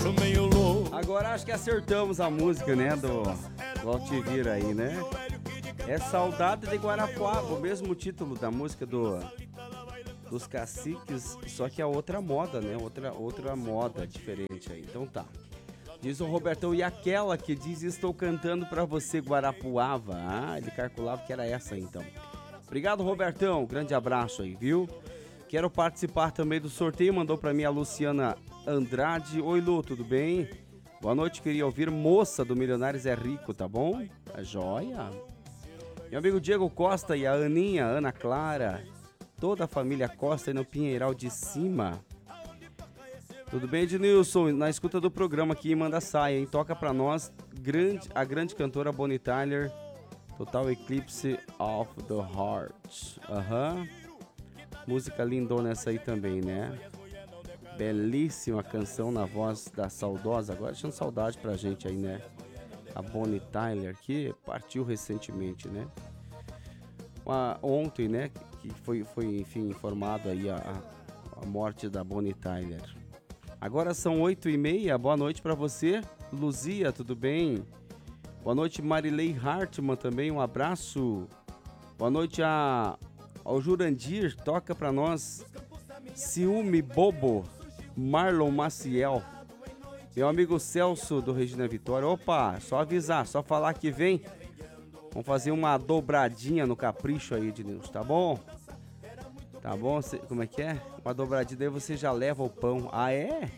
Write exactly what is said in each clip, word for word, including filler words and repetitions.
Agora acho que acertamos a música, né, do, do Altivira aí, né? É Saudade de Guarapuava, o mesmo título da música do, dos Caciques, só que é outra moda, né? Outra, outra moda diferente aí. Então tá. Diz o Robertão, e aquela que diz estou cantando pra você, Guarapuava. Ah, ele calculava que era essa então. Obrigado, Robertão. Grande abraço aí, viu? Quero participar também do sorteio. Mandou pra mim a Luciana Andrade. Oi, Lu, tudo bem? Boa noite, queria ouvir Moça do Milionários é Rico, tá bom? É joia. Meu amigo Diego Costa e a Aninha, Ana Clara, toda a família Costa aí no Pinheiral de Cima. Tudo bem, Ednilson? Na escuta do programa aqui, manda saia, hein? Toca pra nós grande, a grande cantora Bonnie Tyler, Total Eclipse of the Heart. Aham. Uhum. Música lindona essa aí também, né? Belíssima canção na voz da saudosa, agora deixando saudade pra gente aí, né? A Bonnie Tyler, que partiu recentemente, né? Uma, ontem, né? Que foi, foi enfim, informado aí a, a morte da Bonnie Tyler. Agora são oito e meia, boa noite pra você. Luzia, tudo bem? Boa noite, Marilei Hartmann também, um abraço. Boa noite a, ao Jurandir, toca pra nós. Ciúme Bobo, Marlon Maciel. Meu amigo Celso do Regina Vitória. Opa, só avisar, só falar que vem. Vamos fazer uma dobradinha no capricho aí, Ednilson, tá bom? Tá bom? Cê, como é que é? Uma dobradinha, daí você já leva o pão. Ah, é?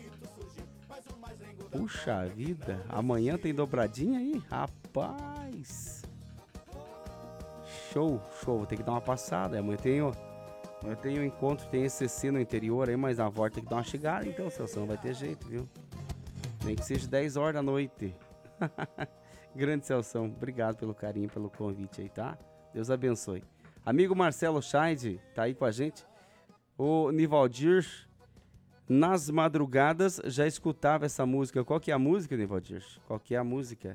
Puxa vida, amanhã tem dobradinha aí? Rapaz. Show, show, vou ter que dar uma passada. Amanhã tenho, eu tenho um encontro, tem E C C no interior aí, mas na volta tem que dar uma chegada, então, Celso, não vai ter jeito, viu? Nem que seja dez horas da noite. Grande Celção, obrigado pelo carinho, pelo convite aí, tá? Deus abençoe. Amigo Marcelo Scheid, tá aí com a gente. O Nivaldir, nas madrugadas, já escutava essa música. Qual que é a música, Nivaldir? Qual que é a música?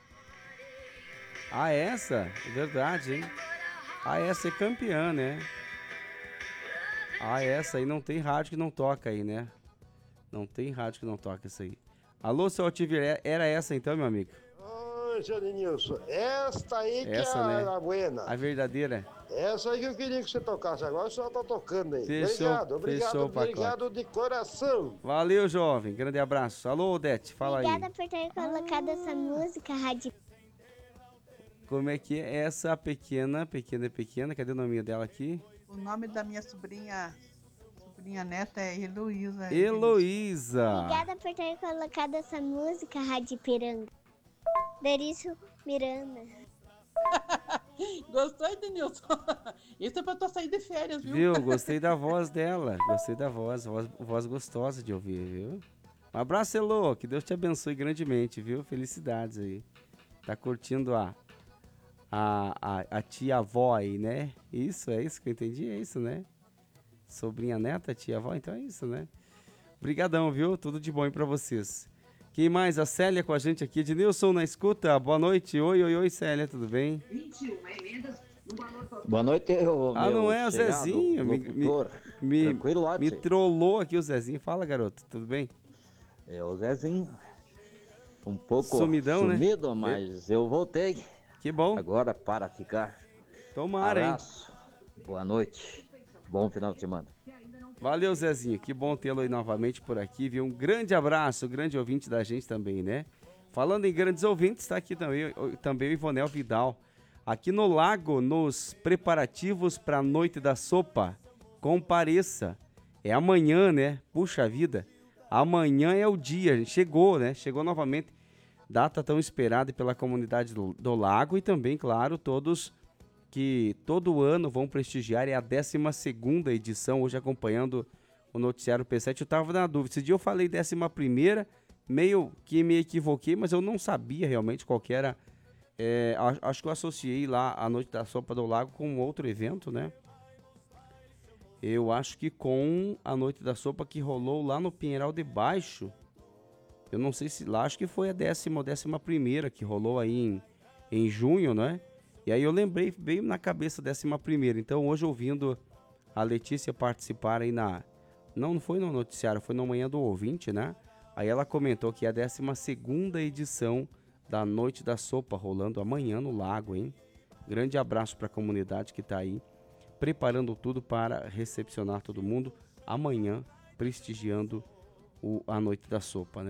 Ah, essa? É verdade, hein? Ah, essa é campeã, né? Ah, essa aí não tem rádio que não toca aí, né? Não tem rádio que não toca isso aí. Alô, seu Altivir, era essa então, meu amigo? Ô, Janilson, esta aí que essa, é a, né? a buena. A verdadeira. Essa aí que eu queria que você tocasse, agora só tá tocando aí. Fechou, obrigado, obrigado, fechou, obrigado de coração. Valeu, jovem, grande abraço. Alô, Odete, fala Obrigada aí. Obrigada por ter colocado essa música, Rádio. Como é que é essa pequena, pequena, pequena, cadê o nome dela aqui? O nome da minha sobrinha... Minha neta é Heloísa. Heloísa. Obrigada por ter colocado essa música, Rádio Piranga. Derício Miranda. Gostou, Ednilson? Isso é pra tu sair de férias, viu? Viu? Gostei da voz dela. Gostei da voz. Voz, voz gostosa de ouvir, viu? Um abraço, Elô. Que Deus te abençoe grandemente, viu? Felicidades aí. Tá curtindo a, a, a, a tia-avó aí, né? Isso, é isso que eu entendi? É isso, né? Sobrinha neta, tia-avó, então é isso, né? Obrigadão, viu? Tudo de bom aí pra vocês. Quem mais? A Célia com a gente aqui. Ednilson na escuta. Boa noite. Oi, oi, oi, Célia, tudo bem? Boa noite, eu, Ah, não é o Zezinho? Me, me, me, me trollou aqui o Zezinho. Fala, garoto, tudo bem? É o Zezinho. Um pouco Sumidão, sumido, né? mas eu voltei. Que bom. Agora para ficar. Tomara, Abraço. Hein? Boa noite. Bom final de semana. Valeu, Zezinho. Que bom tê-lo aí novamente por aqui, viu? Um grande abraço, grande ouvinte da gente também, né? Falando em grandes ouvintes, está aqui também, também o Ivonel Vidal. Aqui no Lago, nos preparativos para a Noite da Sopa. Compareça. É amanhã, né? Puxa vida. Amanhã é o dia. Chegou, né? Chegou novamente. Data tão esperada pela comunidade do, do Lago e também, claro, todos que todo ano vão prestigiar, é a décima segunda edição, hoje acompanhando o noticiário P sete. Eu estava na dúvida, esse dia eu falei décima primeira, meio que me equivoquei, mas eu não sabia realmente qual que era, é, acho que eu associei lá a Noite da Sopa do Lago com outro evento, né? Eu acho que com a Noite da Sopa que rolou lá no Pinheiral de Baixo, eu não sei se lá, acho que foi a décima ou décima primeira que rolou aí em, em junho, né? E aí eu lembrei, veio na cabeça décima primeira. Então hoje ouvindo a Letícia participar aí na... Não, não foi no noticiário, foi na Manhã do Ouvinte, né? Aí ela comentou que é a décima segunda edição da Noite da Sopa, rolando amanhã no Lago, hein? Grande abraço para a comunidade que tá aí, preparando tudo para recepcionar todo mundo amanhã, prestigiando o, a Noite da Sopa, né?